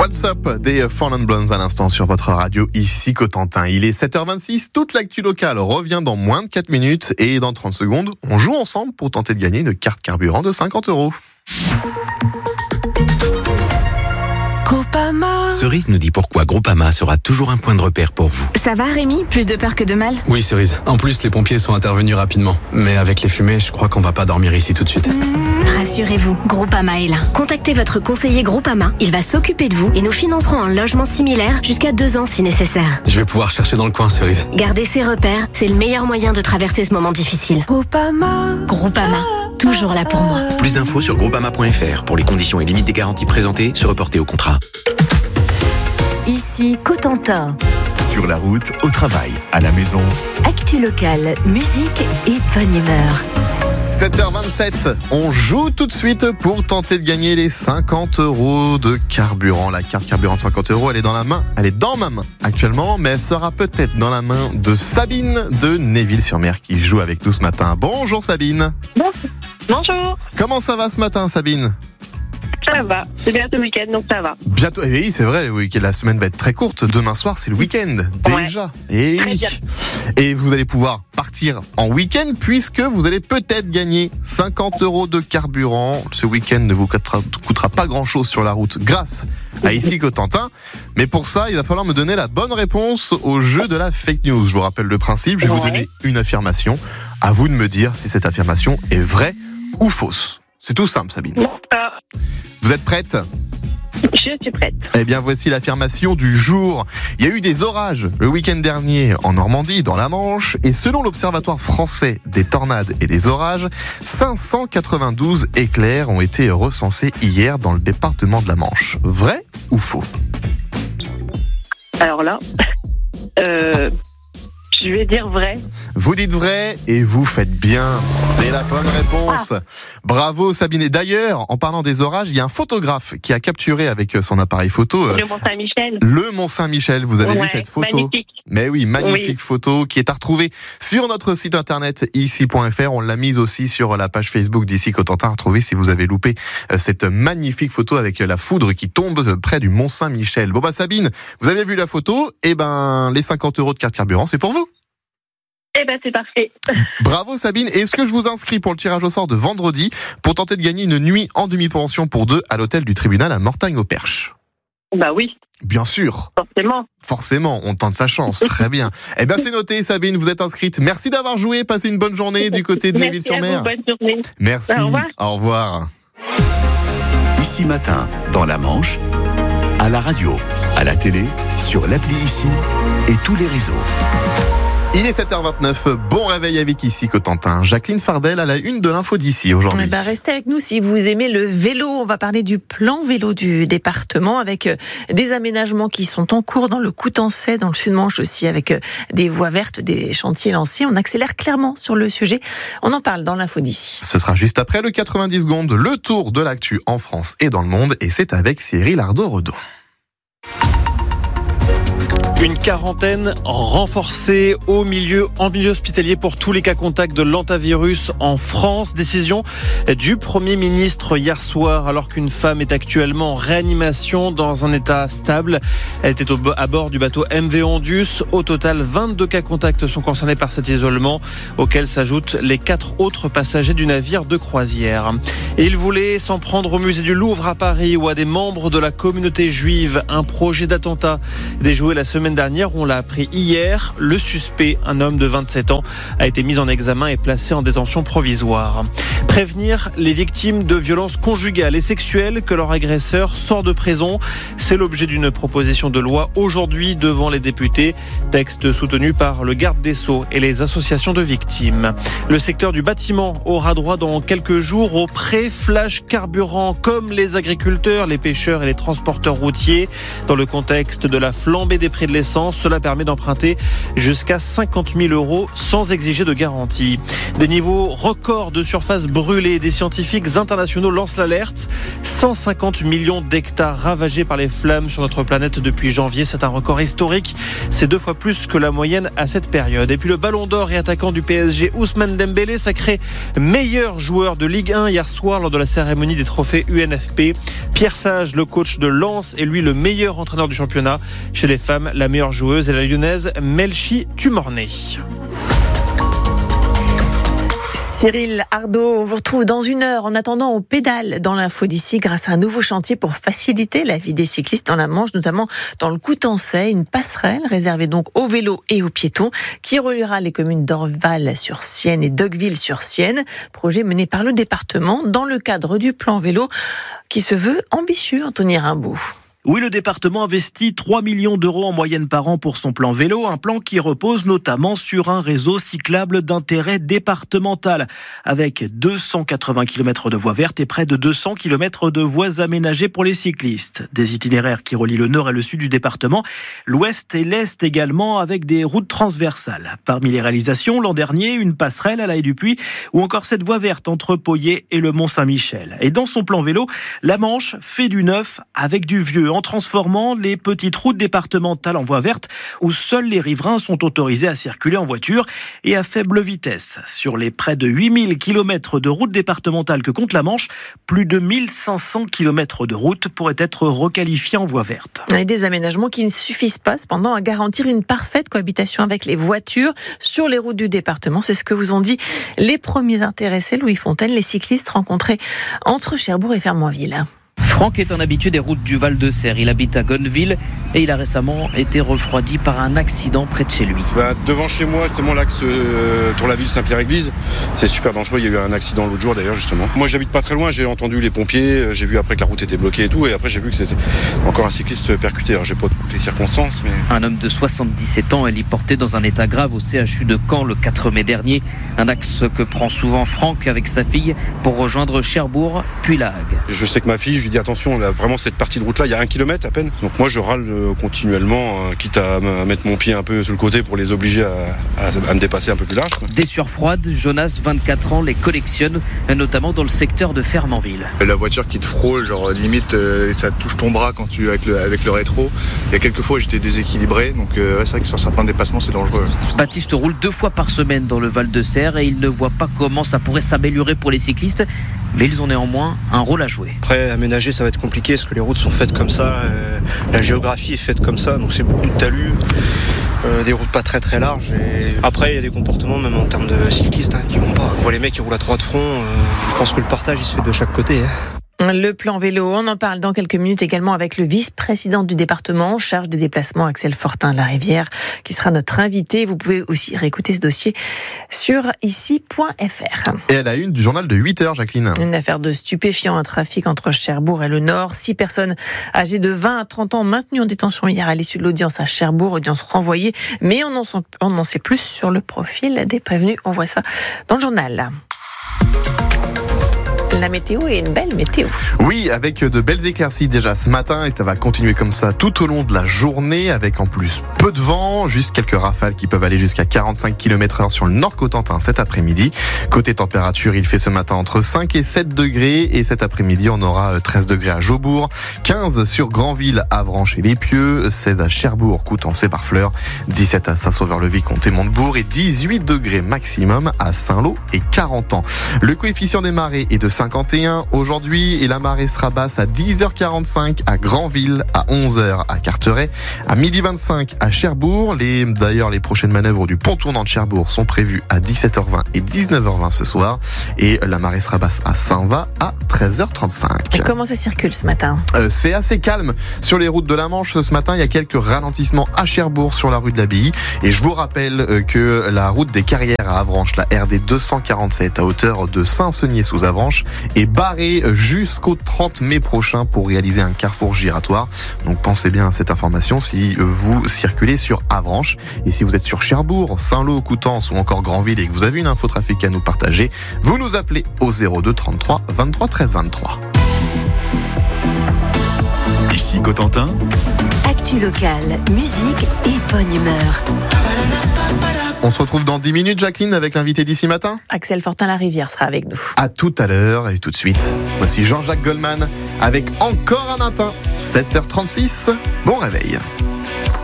What's Up des Fallen Blondes à l'instant sur votre radio ici Cotentin. Il est 7h26, toute l'actu locale revient dans moins de 4 minutes et dans 30 secondes, on joue ensemble pour tenter de gagner une carte carburant de 50 €. Groupama. Cerise nous dit pourquoi Groupama sera toujours un point de repère pour vous. Ça va Rémi? Plus de peur que de mal? Oui Cerise, en plus les pompiers sont intervenus rapidement. Mais avec les fumées, je crois qu'on va pas dormir ici tout de suite. Rassurez-vous, Groupama est là. Contactez votre conseiller Groupama, il va s'occuper de vous et nous financerons un logement similaire jusqu'à 2 ans si nécessaire. Je vais pouvoir chercher dans le coin Cerise. Gardez ces repères, c'est le meilleur moyen de traverser ce moment difficile. Groupama, toujours là pour moi. Plus d'infos sur groupama.fr. Pour les conditions et limites des garanties présentées, se reporter au contrat. Ici Cotentin. Sur la route, au travail, à la maison. Actu locale, musique et bonne humeur. 7h27, on joue tout de suite pour tenter de gagner les 50 € de carburant. La carte carburant de 50 €, elle est dans ma main actuellement, mais elle sera peut-être dans la main de Sabine de Néville-sur-Mer qui joue avec nous ce matin. Bonjour Sabine. Bonjour. Comment ça va ce matin Sabine? Ça va, c'est bientôt le week-end donc ça va. Bientôt, et oui c'est vrai, le week-end, la semaine va être très courte. Demain soir c'est le week-end déjà. Ouais. Et très oui. bien. Et vous allez pouvoir partir en week-end puisque vous allez peut-être gagner 50 € de carburant. Ce week-end ne vous coûtera pas grand-chose sur la route grâce à ici Cotentin. Mais pour ça, il va falloir me donner la bonne réponse au jeu de la fake news. Je vous rappelle le principe, je vais vous donner une affirmation. À vous de me dire si cette affirmation est vraie ou fausse. C'est tout simple Sabine. Vous êtes prête ? Je suis prête. Eh bien, voici l'affirmation du jour. Il y a eu des orages le week-end dernier en Normandie, dans la Manche, et selon l'Observatoire français des tornades et des orages, 592 éclairs ont été recensés hier dans le département de la Manche. Vrai ou faux ? Alors là, je vais dire vrai. Vous dites vrai et vous faites bien. C'est la bonne réponse. Bravo Sabine. D'ailleurs, en parlant des orages, il y a un photographe qui a capturé avec son appareil photo Le Mont-Saint-Michel. Le Mont-Saint-Michel. Vous avez vu cette photo ? Magnifique. Mais oui, magnifique photo qui est à retrouver sur notre site internet ici.fr. On l'a mise aussi sur la page Facebook d'Ici Cotentin à retrouver si vous avez loupé cette magnifique photo avec la foudre qui tombe près du Mont-Saint-Michel. Bon bah Sabine, vous avez vu la photo, et ben les 50 € de carte carburant, c'est pour vous. Eh ben c'est parfait. Bravo Sabine. Et est-ce que je vous inscris pour le tirage au sort de vendredi pour tenter de gagner une nuit en demi-pension pour 2 à l'hôtel du tribunal à Mortagne-au-Perche? Bah oui. Bien sûr. Forcément, on tente sa chance. Très bien. Eh bien, c'est noté, Sabine, vous êtes inscrite. Merci d'avoir joué. Passez une bonne journée du côté de Néville-sur-Mer. Bonne journée. Merci. Au revoir. Au revoir. Ici Matin, dans la Manche, à la radio, à la télé, sur l'appli Ici et tous les réseaux. Il est 7h29, bon réveil avec Ici Cotentin. Jacqueline Fardel à la une de l'info d'ici aujourd'hui. Restez avec nous si vous aimez le vélo. On va parler du plan vélo du département avec des aménagements qui sont en cours dans le Coutançais, dans le Sud-Manche aussi, avec des voies vertes, des chantiers lancés. On accélère clairement sur le sujet. On en parle dans l'info d'ici. Ce sera juste après le 90 secondes, le tour de l'actu en France et dans le monde. Et c'est avec Cyril Ardo-Redon. Une quarantaine renforcée en milieu hospitalier pour tous les cas contacts de l'hantavirus en France. Décision du Premier ministre hier soir alors qu'une femme est actuellement en réanimation dans un état stable. Elle était à bord du bateau MV Ondus. Au total, 22 cas contacts sont concernés par cet isolement auquel s'ajoutent les 4 autres passagers du navire de croisière. Et il voulait s'en prendre au musée du Louvre à Paris ou à des membres de la communauté juive. Un projet d'attentat déjoué la semaine dernière, on l'a appris hier. Le suspect, un homme de 27 ans, a été mis en examen et placé en détention provisoire. Prévenir les victimes de violences conjugales et sexuelles que leur agresseur sort de prison. C'est l'objet d'une proposition de loi aujourd'hui devant les députés. Texte soutenu par le garde des Sceaux et les associations de victimes. Le secteur du bâtiment aura droit dans quelques jours au prêt flash carburant comme les agriculteurs, les pêcheurs et les transporteurs routiers. Dans le contexte de la flambée des prix de l'essence. Cela permet d'emprunter jusqu'à 50 000 € sans exiger de garantie. Des niveaux records de surface brûlée. Des scientifiques internationaux lancent l'alerte. 150 millions d'hectares ravagés par les flammes sur notre planète depuis janvier. C'est un record historique. C'est 2 fois plus que la moyenne à cette période. Et puis le ballon d'or et attaquant du PSG, Ousmane Dembélé, sacré meilleur joueur de Ligue 1 hier soir lors de la cérémonie des trophées UNFP. Pierre Sage, le coach de Lens, est lui le meilleur entraîneur du championnat. Chez les femmes, la meilleure joueuse est la lyonnaise Melchi Tumorné. Cyril Ardo, on vous retrouve dans 1 heure. En attendant, on pédale dans l'info d'ici grâce à un nouveau chantier pour faciliter la vie des cyclistes dans la Manche, notamment dans le Coutançais, une passerelle réservée donc aux vélos et aux piétons qui reliera les communes d'Orval-sur-Sienne et d'Ocqueville-sur-Sienne. Projet mené par le département dans le cadre du plan vélo qui se veut ambitieux, Anthony Rimbaud. Oui, le département investit 3 millions d'euros en moyenne par an pour son plan vélo, un plan qui repose notamment sur un réseau cyclable d'intérêt départemental, avec 280 km de voies vertes et près de 200 km de voies aménagées pour les cyclistes. Des itinéraires qui relient le nord et le sud du département, l'ouest et l'est également, avec des routes transversales. Parmi les réalisations, l'an dernier, une passerelle à La Haye-du-Puy, ou encore cette voie verte entre Poyet et le Mont-Saint-Michel. Et dans son plan vélo, la Manche fait du neuf avec du vieux, en transformant les petites routes départementales en voies vertes où seuls les riverains sont autorisés à circuler en voiture et à faible vitesse. Sur les près de 8000 km de routes départementales que compte la Manche, plus de 1500 km de routes pourraient être requalifiées en voies vertes. Et des aménagements qui ne suffisent pas cependant à garantir une parfaite cohabitation avec les voitures sur les routes du département. C'est ce que vous ont dit les premiers intéressés, Louis Fontaine, les cyclistes rencontrés entre Cherbourg et Fermoinville. Franck est un habitué des routes du Val-de-Serre. Il habite à Gonneville et il a récemment été refroidi par un accident près de chez lui. Devant chez moi, justement, l'axe Tour-la-Ville-Saint-Pierre-Église, c'est super dangereux. Il y a eu un accident l'autre jour d'ailleurs, justement. Moi, j'habite pas très loin, j'ai entendu les pompiers, j'ai vu après que la route était bloquée et tout, et après j'ai vu que c'était encore un cycliste percuté. Alors j'ai pas toutes les circonstances, mais... Un homme de 77 ans est héliporté dans un état grave au CHU de Caen le 4 mai dernier. Un axe que prend souvent Franck avec sa fille pour rejoindre Cherbourg, puis La Hague. Je sais que ma fille, je lui dis attention, là, vraiment cette partie de route là, il y a 1 kilomètre à peine. Donc moi je râle continuellement, quitte à mettre mon pied un peu sur le côté pour les obliger à me dépasser un peu plus large, quoi. Des sueurs froides, Jonas, 24 ans, les collectionne, notamment dans le secteur de Fermanville. La voiture qui te frôle, genre limite ça touche ton bras quand tu avec le rétro. Il y a quelques fois j'étais déséquilibré, donc c'est vrai que sur certains dépassements c'est dangereux. Baptiste roule 2 fois par semaine dans le Val-de-Serre et il ne voit pas comment ça pourrait s'améliorer pour les cyclistes. Mais ils ont néanmoins un rôle à jouer. Après, aménager, ça va être compliqué parce que les routes sont faites comme ça, la géographie est faite comme ça, donc c'est beaucoup de talus, des routes pas très très larges. Et après, il y a des comportements, même en termes de cyclistes, qui vont pas. On voit les mecs qui roulent à 3 de front, je pense que le partage il se fait de chaque côté. Le plan vélo, on en parle dans quelques minutes également avec le vice-président du département en charge des déplacements, Axel Fortin-Larivière, qui sera notre invité. Vous pouvez aussi réécouter ce dossier sur ici.fr. Et à la une du journal de 8h, Jacqueline. Une affaire de stupéfiants, un trafic entre Cherbourg et le Nord. 6 personnes âgées de 20 à 30 ans maintenues en détention hier à l'issue de l'audience à Cherbourg, audience renvoyée. Mais on en sait plus sur le profil des prévenus. On voit ça dans le journal. La météo est une belle météo. Oui, avec de belles éclaircies déjà ce matin et ça va continuer comme ça tout au long de la journée avec en plus peu de vent, juste quelques rafales qui peuvent aller jusqu'à 45 km/h sur le nord Cotentin cet après-midi. Côté température, il fait ce matin entre 5 et 7 degrés et cet après-midi on aura 13 degrés à Jaubourg, 15 sur Granville, Avranches et Les Pieux, 16 à Cherbourg, Coutançais, Barfleur, 17 à Saint-Sauveur-le-Vicomte et Montebourg et 18 degrés maximum à Saint-Lô et Carentan. Le coefficient des marées est de 51 aujourd'hui et la marée sera basse à 10h45 à Granville, à 11h à Carteret, à 12h25 à Cherbourg. D'ailleurs, les prochaines manœuvres du pont tournant de Cherbourg sont prévues à 17h20 et 19h20 ce soir et la marée sera basse à Saint-Va à 13h35. Et comment ça circule ce matin ? C'est assez calme sur les routes de la Manche ce matin. Il y a quelques ralentissements à Cherbourg sur la rue de l'Abbaye et je vous rappelle que la route des Carrières à Avranches, la RD 247 à hauteur de Saint-Saunier-sous-Avranches, est barré jusqu'au 30 mai prochain pour réaliser un carrefour giratoire. Donc pensez bien à cette information si vous circulez sur Avranches. Et si vous êtes sur Cherbourg, Saint-Lô, Coutances ou encore Granville et que vous avez une info trafic à nous partager, vous nous appelez au 02 33 23 13 23. Ici Ici Cotentin. Actu locale, musique et bonne humeur. On se retrouve dans 10 minutes, Jacqueline, avec l'invité d'ici matin. Axel Fortin-Larivière sera avec nous. À tout à l'heure, et tout de suite, voici Jean-Jacques Goldman avec Encore un matin, 7h36. Bon réveil.